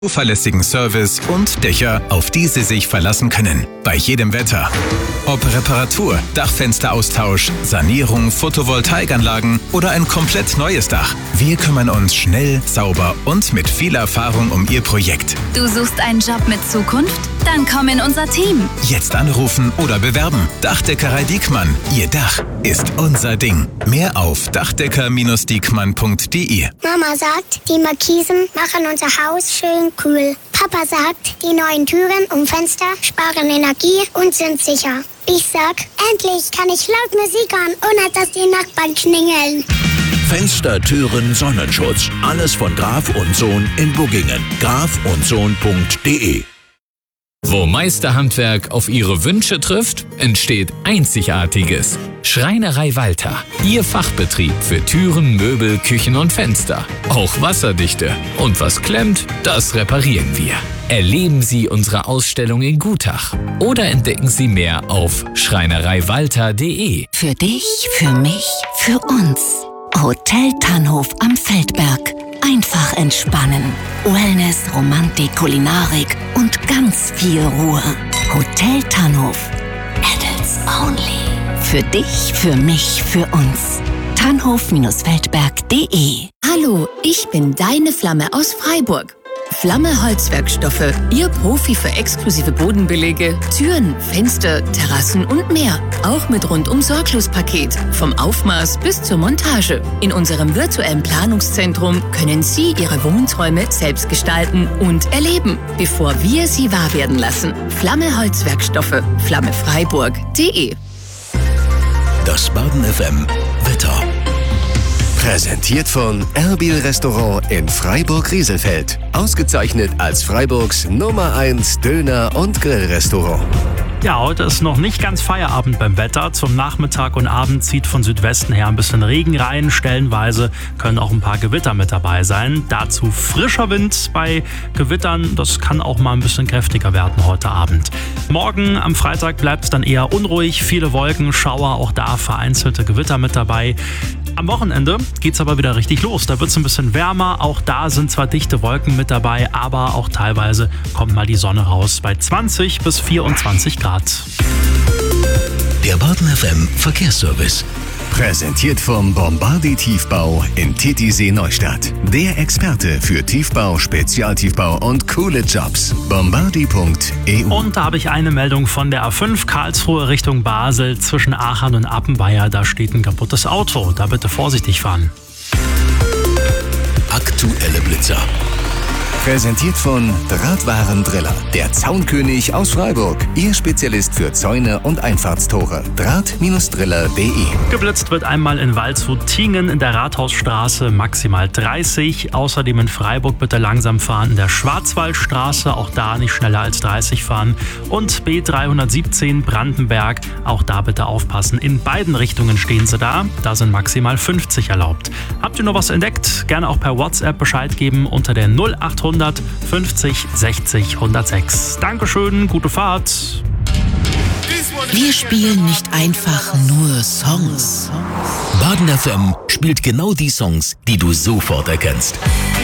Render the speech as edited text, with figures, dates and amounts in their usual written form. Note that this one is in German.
zuverlässigen Service und Dächer, auf die Sie sich verlassen können. Bei jedem Wetter. Ob Reparatur, Dachfensteraustausch, Sanierung, Photovoltaikanlagen oder ein komplett neues Dach. Wir kümmern uns schnell, sauber und mit viel Erfahrung um Ihr Projekt. Du suchst einen Job mit Zukunft? Dann komm in unser Team. Jetzt anrufen oder bewerben. Dachdeckerei Diekmann. Ihr Dach ist unser Ding. Mehr auf dachdecker-diekmann.de. Mama sagt, die Markisen machen unser Haus schön kühl. Papa sagt, die neuen Türen und Fenster sparen Energie und sind sicher. Ich sag, endlich kann ich laut Musik hören, ohne dass die Nachbarn klingeln. Fenster, Türen, Sonnenschutz. Alles von Graf und Sohn in Buggingen. grafundsohn.de. Wo Meisterhandwerk auf Ihre Wünsche trifft, entsteht Einzigartiges. Schreinerei Walter. Ihr Fachbetrieb für Türen, Möbel, Küchen und Fenster. Auch wasserdichte. Und was klemmt, das reparieren wir. Erleben Sie unsere Ausstellung in Gutach. Oder entdecken Sie mehr auf schreinereiwalter.de. Für dich, für mich, für uns. Hotel Tannhof am Feldberg. Einfach entspannen. Wellness, Romantik, Kulinarik und ganz viel Ruhe. Hotel Tannhof. Adults only. Für dich, für mich, für uns. Tannhof-feldberg.de. Hallo, ich bin deine Flamme aus Freiburg. Flamme Holzwerkstoffe, Ihr Profi für exklusive Bodenbelege, Türen, Fenster, Terrassen und mehr. Auch mit Rundum-Sorglos-Paket, vom Aufmaß bis zur Montage. In unserem virtuellen Planungszentrum können Sie Ihre Wohnträume selbst gestalten und erleben, bevor wir sie wahr werden lassen. Flamme Holzwerkstoffe, flammefreiburg.de. Das Baden FM Wetter. Präsentiert von Erbil Restaurant in Freiburg-Rieselfeld. Ausgezeichnet als Freiburgs Nummer 1 Döner- und Grillrestaurant. Ja, heute ist noch nicht ganz Feierabend beim Wetter. Zum Nachmittag und Abend zieht von Südwesten her ein bisschen Regen rein. Stellenweise können auch ein paar Gewitter mit dabei sein. Dazu frischer Wind bei Gewittern. Das kann auch mal ein bisschen kräftiger werden heute Abend. Morgen am Freitag bleibt es dann eher unruhig. Viele Wolken, Schauer, auch da vereinzelte Gewitter mit dabei. Am Wochenende geht's aber wieder richtig los. Da wird es ein bisschen wärmer. Auch da sind zwar dichte Wolken mit dabei, aber auch teilweise kommt mal die Sonne raus bei 20 bis 24 Grad. Der Baden FM Verkehrsservice. Präsentiert vom Bombardi Tiefbau in Titisee Neustadt. Der Experte für Tiefbau, Spezialtiefbau und coole Jobs. Bombardi.eu. Und da habe ich eine Meldung von der A5 Karlsruhe Richtung Basel zwischen Aachen und Appenweier. Da steht ein kaputtes Auto. Da bitte vorsichtig fahren. Aktuelle Blitzer. Präsentiert von Drahtwarendriller, der Zaunkönig aus Freiburg. Ihr Spezialist für Zäune und Einfahrtstore. Draht-driller.de. Geblitzt wird einmal in Waldshut-Tingen in der Rathausstraße maximal 30. Außerdem in Freiburg bitte langsam fahren in der Schwarzwaldstraße. Auch da nicht schneller als 30 fahren. Und B317 Brandenberg. Auch da bitte aufpassen. In beiden Richtungen stehen sie da. Da sind maximal 50 erlaubt. Habt ihr noch was entdeckt? Gerne auch per WhatsApp Bescheid geben unter der 0800 50 60 106. Dankeschön, gute Fahrt. Wir spielen nicht einfach nur Songs. Baden FM spielt genau die Songs, die du sofort erkennst.